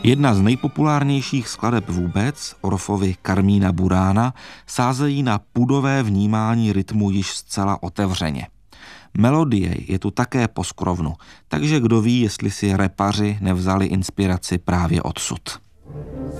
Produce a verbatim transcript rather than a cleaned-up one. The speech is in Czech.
Jedna z nejpopulárnějších skladeb vůbec, Orffovy Carmína Burána, sázejí na pudové vnímání rytmu již zcela otevřeně. Melodie je tu také po skrovnu, takže kdo ví, jestli si repaři nevzali inspiraci právě odsud.